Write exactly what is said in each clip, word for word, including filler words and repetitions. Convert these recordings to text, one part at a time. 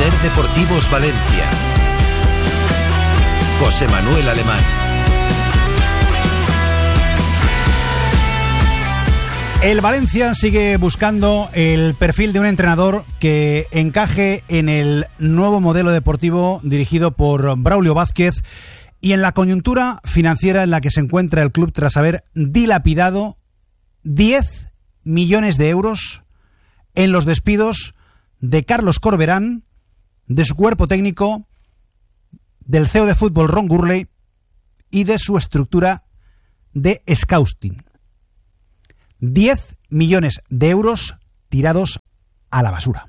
Ser Deportivos Valencia. José Manuel Alemán. El Valencia sigue buscando el perfil de un entrenador que encaje en el nuevo modelo deportivo dirigido por Braulio Vázquez y en la coyuntura financiera en la que se encuentra el club tras haber dilapidado diez millones de euros en los despidos de Carlos Corberán, de su cuerpo técnico, del C E O de fútbol Ron Gurley y de su estructura de scouting. diez millones de euros tirados a la basura.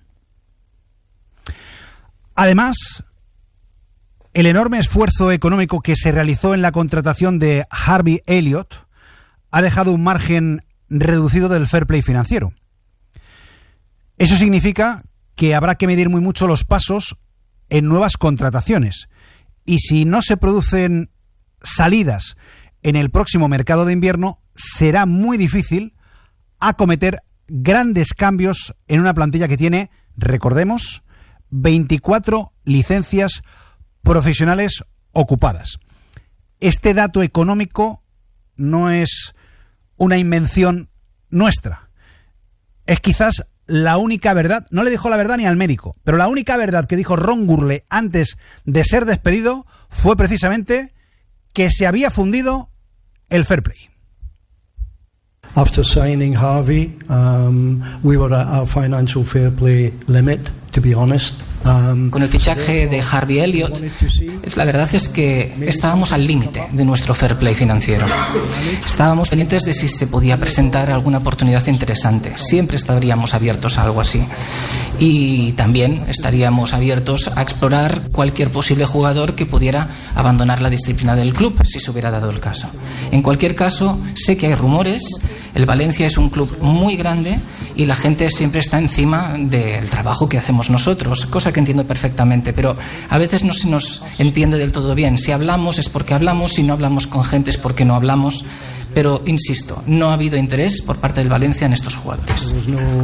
Además, el enorme esfuerzo económico que se realizó en la contratación de Harvey Elliott ha dejado un margen reducido del fair play financiero. Eso significa que habrá que medir muy mucho los pasos en nuevas contrataciones. Y si no se producen salidas en el próximo mercado de invierno, será muy difícil acometer grandes cambios en una plantilla que tiene, recordemos, veinticuatro licencias profesionales ocupadas. Este dato económico no es una invención nuestra. Es quizás la única verdad, no le dijo la verdad ni al médico, pero la única verdad que dijo Ron Gurley antes de ser despedido fue precisamente que se había fundido el fair play. After signing Harvey, um, we were at our financial fair play limit, to be honest. Um, Con el fichaje de Harvey Elliott, es, la verdad es que estábamos al límite de nuestro fair play financiero. Estábamos pendientes de si se podía presentar alguna oportunidad interesante. Siempre estaríamos abiertos a algo así. Y también estaríamos abiertos a explorar cualquier posible jugador que pudiera abandonar la disciplina del club, si se hubiera dado el caso. En cualquier caso, sé que hay rumores. El Valencia es un club muy grande y la gente siempre está encima del trabajo que hacemos nosotros, cosa que entiendo perfectamente, pero a veces no se nos entiende del todo bien. Si hablamos es porque hablamos, si no hablamos con gente es porque no hablamos. Pero, insisto, no ha habido interés por parte del Valencia en estos jugadores.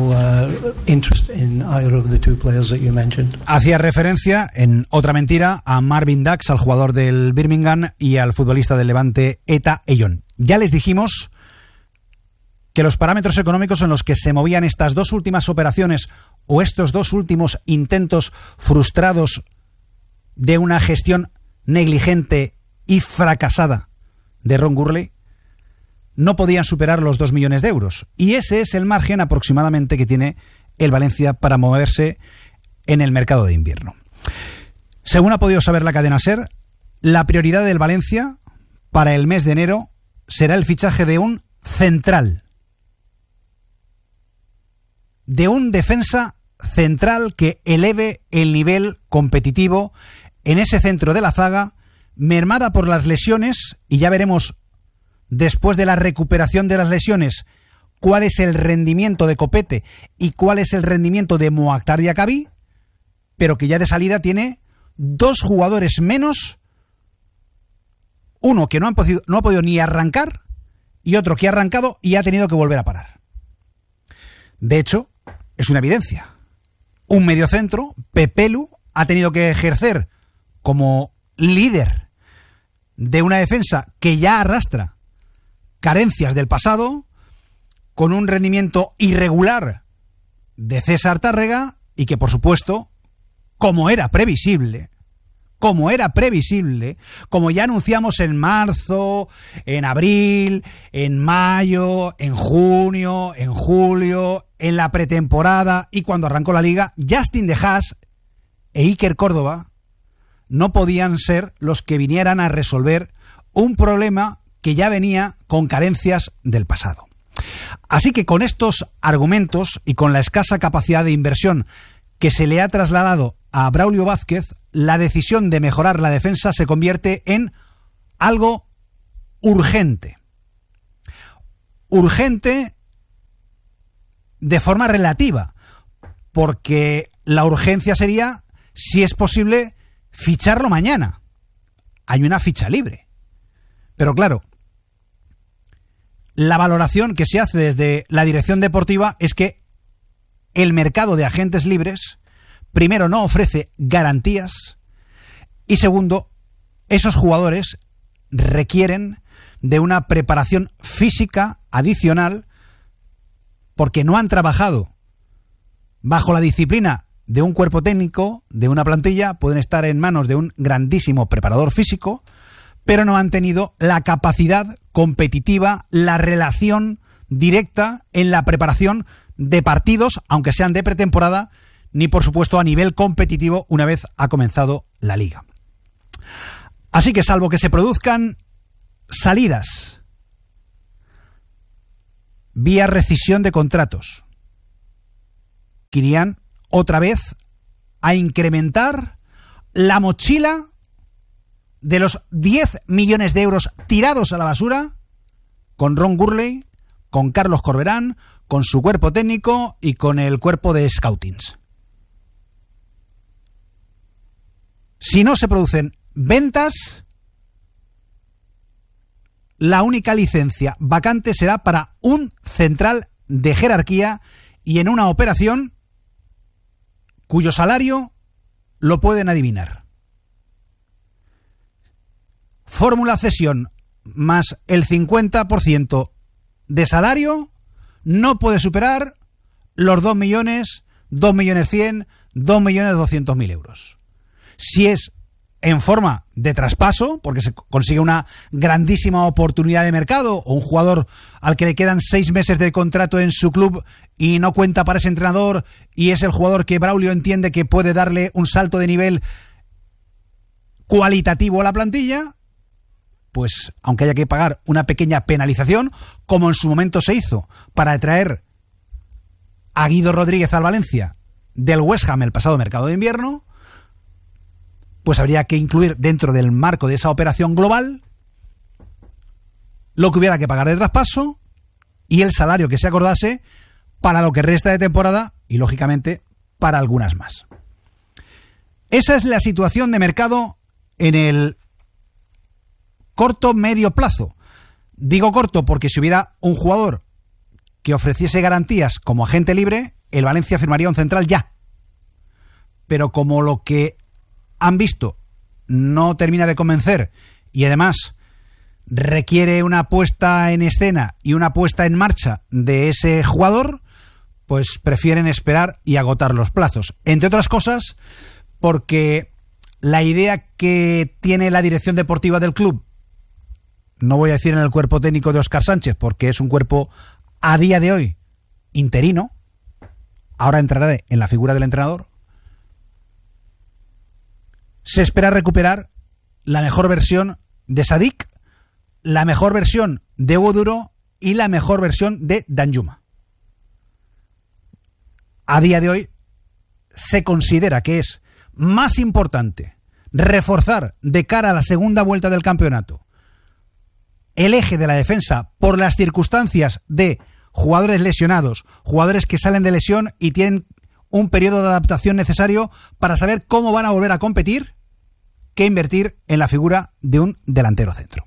Hacía referencia, en otra mentira, a Marvin Dax, al jugador del Birmingham, y al futbolista del Levante, Eta Eyón. Ya les dijimos que los parámetros económicos en los que se movían estas dos últimas operaciones o estos dos últimos intentos frustrados de una gestión negligente y fracasada de Ron Gurley no podían superar los dos millones de euros. Y ese es el margen aproximadamente que tiene el Valencia para moverse en el mercado de invierno. Según ha podido saber la cadena SER, la prioridad del Valencia para el mes de enero será el fichaje de un central. De un defensa central que eleve el nivel competitivo en ese centro de la zaga, mermada por las lesiones, y ya veremos después de la recuperación de las lesiones cuál es el rendimiento de Copete y cuál es el rendimiento de Mokhtar Diakhaby, pero que ya de salida tiene dos jugadores menos, uno que no, han podido, no ha podido ni arrancar y otro que ha arrancado y ha tenido que volver a parar. De hecho, es una evidencia. Un mediocentro, Pepelu, ha tenido que ejercer como líder de una defensa que ya arrastra carencias del pasado, con un rendimiento irregular de César Tárrega y que, por supuesto, como era previsible, como era previsible, como ya anunciamos en marzo, en abril, en mayo, en junio, en julio, en la pretemporada y cuando arrancó la liga, Justin De Haas e Iker Córdoba no podían ser los que vinieran a resolver un problema que ya venía con carencias del pasado. Así que con estos argumentos y con la escasa capacidad de inversión que se le ha trasladado a Braulio Vázquez, la decisión de mejorar la defensa se convierte en algo urgente. Urgente de forma relativa, porque la urgencia sería, si es posible, ficharlo mañana. Hay una ficha libre. Pero claro, la valoración que se hace desde la dirección deportiva es que el mercado de agentes libres primero, no ofrece garantías y segundo, esos jugadores requieren de una preparación física adicional porque no han trabajado bajo la disciplina de un cuerpo técnico, de una plantilla, pueden estar en manos de un grandísimo preparador físico, pero no han tenido la capacidad competitiva, la relación directa en la preparación de partidos, aunque sean de pretemporada, ni por supuesto a nivel competitivo una vez ha comenzado la liga. Así que salvo que se produzcan salidas vía rescisión de contratos, que irían otra vez a incrementar la mochila de los diez millones de euros tirados a la basura con Ron Gurley, con Carlos Corberán, con su cuerpo técnico y con el cuerpo de scoutings. Si no se producen ventas, la única licencia vacante será para un central de jerarquía y en una operación cuyo salario lo pueden adivinar. Fórmula cesión más el cincuenta por ciento de salario no puede superar los dos millones, dos millones cien, dos millones doscientos mil euros. Si es en forma de traspaso, porque se consigue una grandísima oportunidad de mercado, o un jugador al que le quedan seis meses de contrato en su club y no cuenta para ese entrenador, y es el jugador que Braulio entiende que puede darle un salto de nivel cualitativo a la plantilla, pues aunque haya que pagar una pequeña penalización, como en su momento se hizo para atraer a Guido Rodríguez al Valencia del West Ham el pasado mercado de invierno, pues habría que incluir dentro del marco de esa operación global lo que hubiera que pagar de traspaso y el salario que se acordase para lo que resta de temporada y, lógicamente, para algunas más. Esa es la situación de mercado en el corto, medio plazo. Digo corto porque si hubiera un jugador que ofreciese garantías como agente libre, el Valencia firmaría un central ya. Pero como lo que han visto no termina de convencer y además requiere una puesta en escena y una puesta en marcha de ese jugador, pues prefieren esperar y agotar los plazos. Entre otras cosas, porque la idea que tiene la dirección deportiva del club, no voy a decir en el cuerpo técnico de Óscar Sánchez, porque es un cuerpo a día de hoy interino, ahora entraré en la figura del entrenador, se espera recuperar la mejor versión de Sadik, la mejor versión de Hugo Duro y la mejor versión de Danjuma. A día de hoy se considera que es más importante reforzar de cara a la segunda vuelta del campeonato el eje de la defensa por las circunstancias de jugadores lesionados, jugadores que salen de lesión y tienen un periodo de adaptación necesario para saber cómo van a volver a competir, que invertir en la figura de un delantero centro.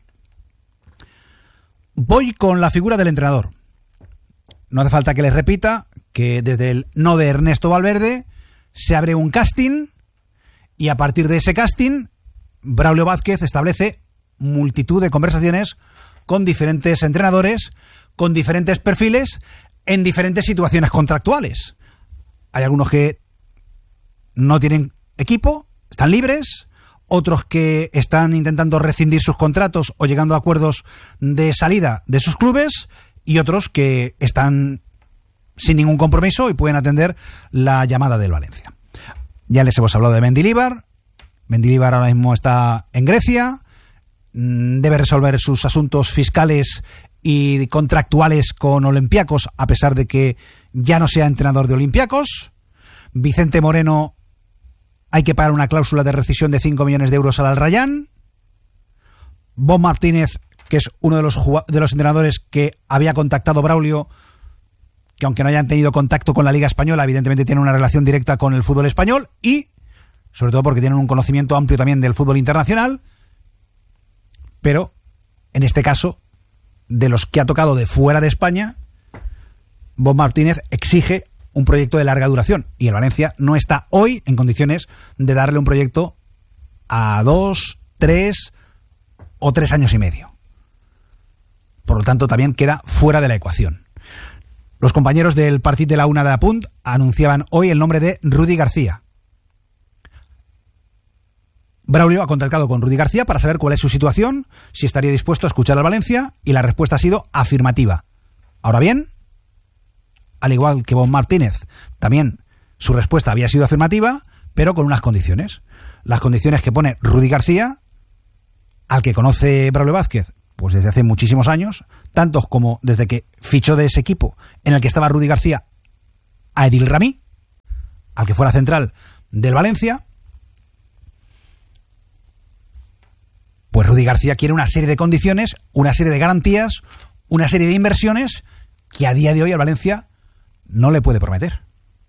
Voy con la figura del entrenador. No hace falta que les repita que desde el no de Ernesto Valverde se abre un casting y a partir de ese casting Braulio Vázquez establece multitud de conversaciones con diferentes entrenadores, con diferentes perfiles, en diferentes situaciones contractuales. Hay algunos que no tienen equipo, están libres, otros que están intentando rescindir sus contratos o llegando a acuerdos de salida de sus clubes, y otros que están sin ningún compromiso y pueden atender la llamada del Valencia. Ya les hemos hablado de Mendilibar. Mendilibar ahora mismo está en Grecia, debe resolver sus asuntos fiscales y contractuales con Olympiacos, a pesar de que ya no sea entrenador de Olympiacos. Vicente Moreno, hay que pagar una cláusula de rescisión de cinco millones de euros al Al Rayyan. Bob Martínez, que es uno de los, de los entrenadores que había contactado Braulio, que aunque no hayan tenido contacto con la Liga Española, evidentemente tienen una relación directa con el fútbol español y, sobre todo porque tienen un conocimiento amplio también del fútbol internacional, pero, en este caso, de los que ha tocado de fuera de España, Bob Martínez exige un proyecto de larga duración y el Valencia no está hoy en condiciones de darle un proyecto a dos, tres o tres años y medio. Por lo tanto, también queda fuera de la ecuación. Los compañeros del Partit de la Una de Apunt anunciaban hoy el nombre de Rudi García. Braulio ha contactado con Rudi García para saber cuál es su situación, si estaría dispuesto a escuchar al Valencia, y la respuesta ha sido afirmativa. Ahora bien, al igual que Bob Martínez, también su respuesta había sido afirmativa, pero con unas condiciones. Las condiciones que pone Rudi García, al que conoce Braulio Vázquez pues desde hace muchísimos años, tantos como desde que fichó de ese equipo en el que estaba Rudi García a Edil Rami, al que fuera central del Valencia. Pues Rudi García quiere una serie de condiciones, una serie de garantías, una serie de inversiones que a día de hoy al Valencia no le puede prometer.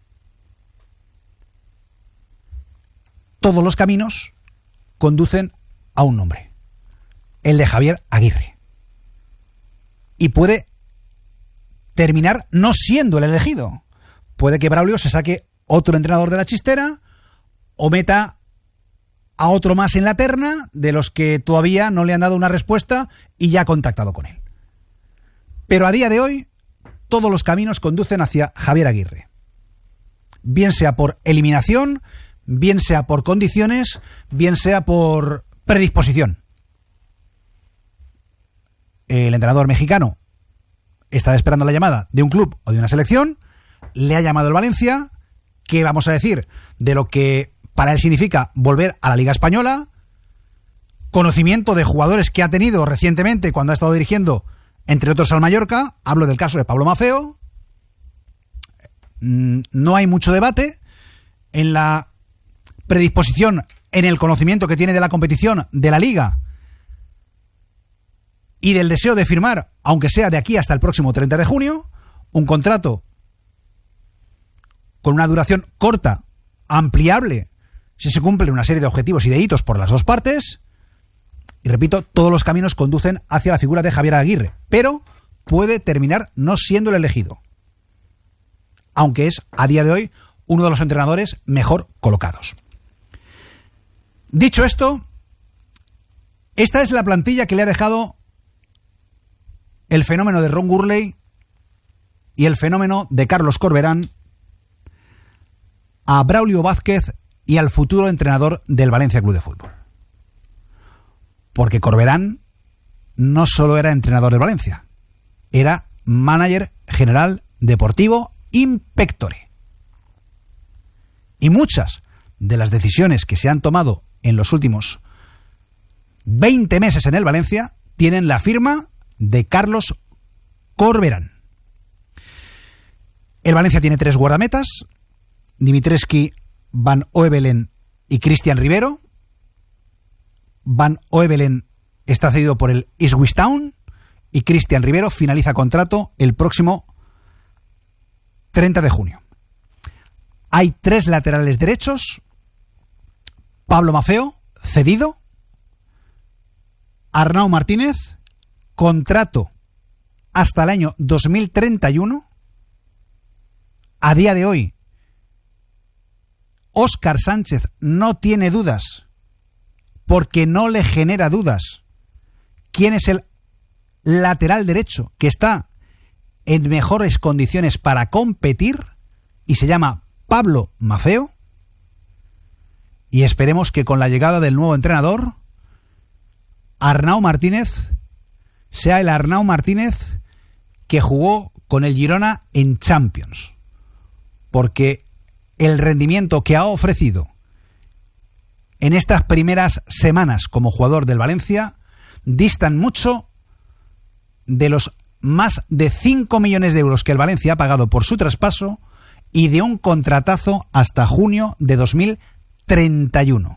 Todos los caminos conducen a un nombre, el de Javier Aguirre. Y puede terminar no siendo el elegido. Puede que Braulio se saque otro entrenador de la chistera o meta a otro más en la terna de los que todavía no le han dado una respuesta y ya ha contactado con él. Pero a día de hoy todos los caminos conducen hacia Javier Aguirre. Bien sea por eliminación, bien sea por condiciones, bien sea por predisposición. El entrenador mexicano estaba esperando la llamada de un club o de una selección, le ha llamado el Valencia, ¿qué vamos a decir de lo que para él significa volver a la Liga Española? Conocimiento de jugadores que ha tenido recientemente cuando ha estado dirigiendo, entre otros al Mallorca. Hablo del caso de Pablo Maffeo. No hay mucho debate en la predisposición, en el conocimiento que tiene de la competición, de la Liga y del deseo de firmar, aunque sea de aquí hasta el próximo treinta de junio, un contrato con una duración corta, ampliable, si se cumplen una serie de objetivos y de hitos por las dos partes. Y repito, todos los caminos conducen hacia la figura de Javier Aguirre, pero puede terminar no siendo el elegido, aunque es a día de hoy uno de los entrenadores mejor colocados. Dicho esto, esta es la plantilla que le ha dejado el fenómeno de Ron Gurley y el fenómeno de Carlos Corberán a Braulio Vázquez y al futuro entrenador del Valencia Club de Fútbol. Porque Corberán no solo era entrenador del Valencia, era manager general deportivo in pectore. Y muchas de las decisiones que se han tomado en los últimos veinte meses en el Valencia tienen la firma de Carlos Corberán. El Valencia tiene tres guardametas: Dimitrescu, Van Oevelen y Cristian Rivero. Van Oevelen está cedido por el Ipswich Town y Cristian Rivero finaliza contrato el próximo treinta de junio. Hay tres laterales derechos: Pablo Maffeo, cedido; Arnau Martínez, contrato hasta el año dos mil treinta y uno. A día de hoy, Óscar Sánchez no tiene dudas, porque no le genera dudas, quién es el lateral derecho que está en mejores condiciones para competir, y se llama Pablo Maffeo. Y esperemos que con la llegada del nuevo entrenador, Arnau Martínez sea el Arnau Martínez que jugó con el Girona en Champions, porque el rendimiento que ha ofrecido en estas primeras semanas como jugador del Valencia distan mucho de los más de cinco millones de euros que el Valencia ha pagado por su traspaso y de un contratazo hasta junio de dos mil treinta y uno.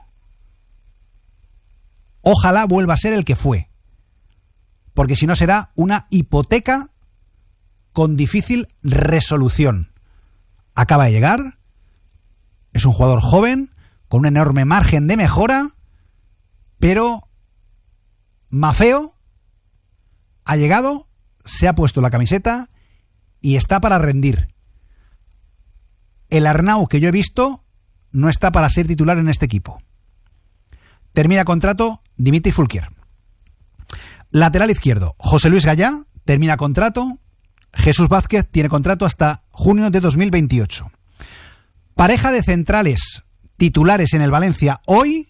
Ojalá vuelva a ser el que fue, porque si no será una hipoteca con difícil resolución. Acaba de llegar, es un jugador joven, con un enorme margen de mejora, pero Maffeo ha llegado, se ha puesto la camiseta y está para rendir. el Arnau que yo he visto no está para ser titular en este equipo. Termina contrato Dimitri Fulquier. Lateral izquierdo, José Luis Gallá, termina contrato. Jesús Vázquez tiene contrato hasta junio de dos mil veintiocho. Pareja de centrales titulares en el Valencia hoy,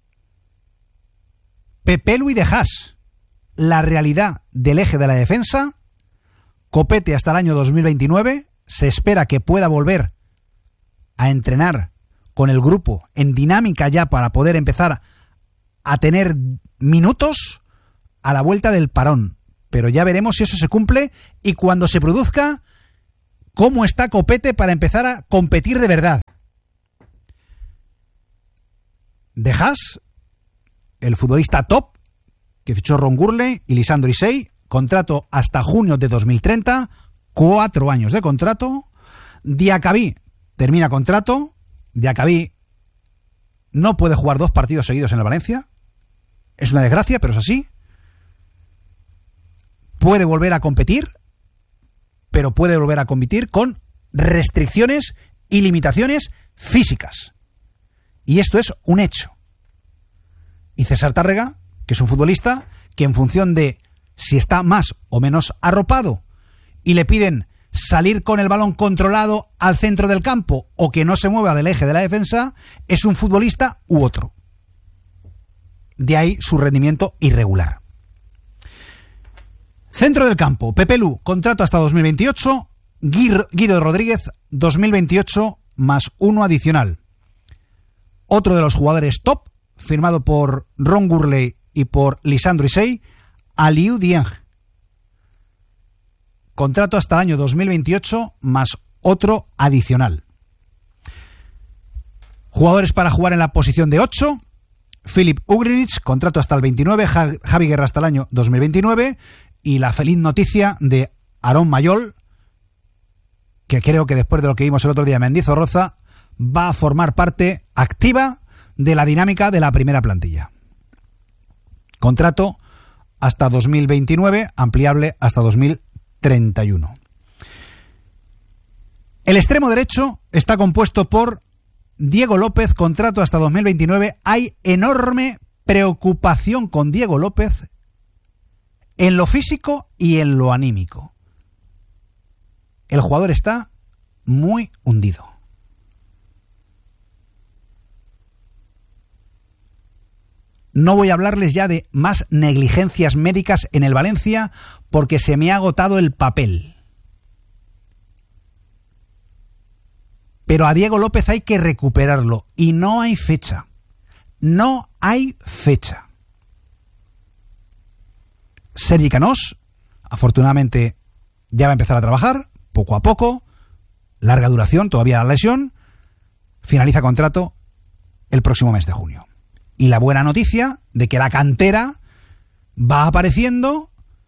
Pepelu y De Haas. La realidad del eje de la defensa, Copete hasta el año dos mil veintinueve, se espera que pueda volver a entrenar con el grupo en dinámica ya para poder empezar a tener minutos a la vuelta del parón. Pero ya veremos si eso se cumple y cuando se produzca, cómo está Copete para empezar a competir de verdad. De Haas, el futbolista top que fichó Ron Gurley y Lisandro Isei, contrato hasta junio de dos mil treinta, cuatro años de contrato. Diacabí termina contrato. Diacabí no puede jugar dos partidos seguidos en el Valencia. Es una desgracia, pero es así. Puede volver a competir, pero puede volver a competir con restricciones y limitaciones físicas. Y esto es un hecho. Y César Tárrega, que es un futbolista que en función de si está más o menos arropado y le piden salir con el balón controlado al centro del campo o que no se mueva del eje de la defensa, es un futbolista u otro. De ahí su rendimiento irregular. Centro del campo, Pepelu, contrato hasta dos mil veintiocho, Guido Rodríguez, dos mil veintiocho más uno adicional. Otro de los jugadores top, firmado por Ron Gurley y por Lisandro Isei, Aliou Dieng. Contrato hasta el año dos mil veintiocho más otro adicional. Jugadores para jugar en la posición de ocho, Filip Ugrinic, contrato hasta el veintinueve, Javi Guerra hasta el año dos mil veintinueve, y la feliz noticia de Aarón Mayol, que creo que después de lo que vimos el otro día en Mendizorroza, va a formar parte activa de la dinámica de la primera plantilla. Contrato hasta dos mil veintinueve, ampliable hasta dos mil treinta y uno. El extremo derecho está compuesto por Diego López, contrato hasta dos mil veintinueve. Hay enorme preocupación con Diego López en lo físico y en lo anímico. El jugador está muy hundido. No voy a hablarles ya de más negligencias médicas en el Valencia porque se me ha agotado el papel. Pero a Diego López hay que recuperarlo y no hay fecha. No hay fecha. Sergi Canós, afortunadamente, ya va a empezar a trabajar, poco a poco, larga duración, todavía la lesión, finaliza contrato el próximo mes de junio. Y la buena noticia de que la cantera va apareciendo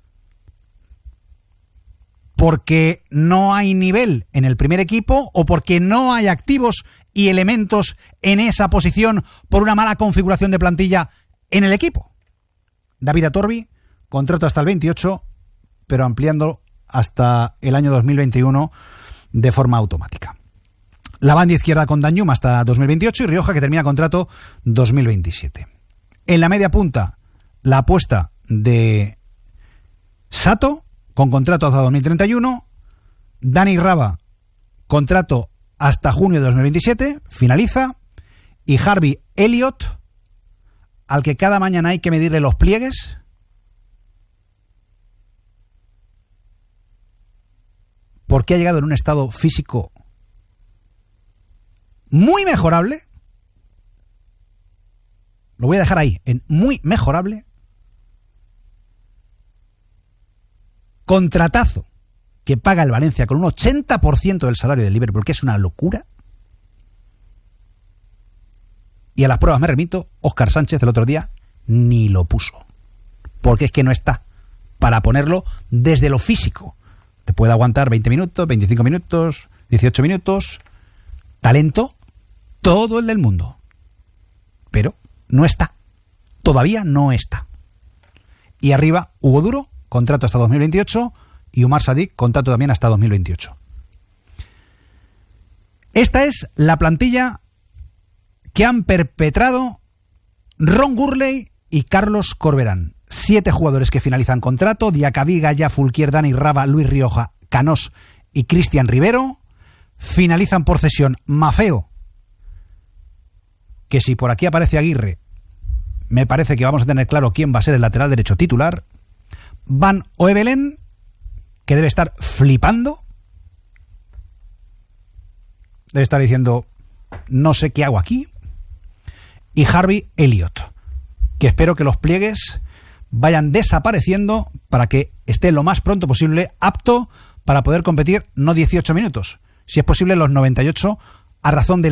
porque no hay nivel en el primer equipo o porque no hay activos y elementos en esa posición por una mala configuración de plantilla en el equipo. David Atorbi, contrato hasta el veintiocho, pero ampliando hasta el año dos mil veintiuno de forma automática. La banda izquierda con Dan Llum hasta dos mil veintiocho y Rioja, que termina contrato dos mil veintisiete. En la media punta, la apuesta de Sato, con contrato hasta dos mil treinta y uno. Dani Raba, contrato hasta junio de dos mil veintisiete, finaliza. Y Harvey Elliott, al que cada mañana hay que medirle los pliegues, porque ha llegado en un estado físico muy mejorable. Lo voy a dejar ahí, en muy mejorable. Contratazo que paga el Valencia con un ochenta por ciento del salario del Liverpool, que es una locura. Y a las pruebas me remito, Óscar Sánchez el otro día ni lo puso, porque es que no está para ponerlo desde lo físico. Te puede aguantar veinte minutos, veinticinco minutos, dieciocho minutos. Talento, todo el del mundo. Pero no está. Todavía no está. Y arriba, Hugo Duro, contrato hasta dos mil veintiocho. Y Umar Sadik, contrato también hasta dos mil veintiocho. Esta es la plantilla que han perpetrado Ron Gurley y Carlos Corberán. Siete jugadores que finalizan contrato: Diacabí, Gaya, Fulquier, Dani Raba, Luis Rioja, Canós y Cristian Rivero. Finalizan por cesión Mafeo, que si por aquí aparece Aguirre, me parece que vamos a tener claro quién va a ser el lateral derecho titular. Van Oebelen, que debe estar flipando. Debe estar diciendo, no sé qué hago aquí. Y Harvey Elliott, que espero que los pliegues vayan desapareciendo para que esté lo más pronto posible apto para poder competir, no dieciocho minutos, si es posible los noventa y ocho, a razón de